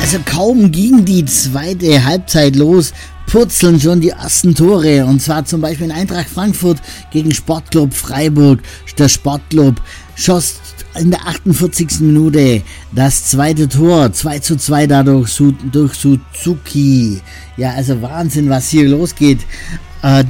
Also kaum ging die zweite Halbzeit los, purzeln schon die ersten Tore. Und zwar zum Beispiel in Eintracht Frankfurt gegen Sportclub Freiburg. Der Sportclub schoss in der 48. Minute das zweite Tor, 2:2 dadurch durch Suzuki. Ja, also Wahnsinn, was hier losgeht.